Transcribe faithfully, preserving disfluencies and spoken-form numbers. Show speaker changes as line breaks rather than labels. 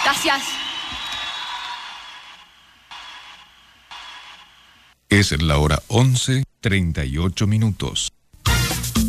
Gracias.
Es la hora once, treinta y ocho minutos.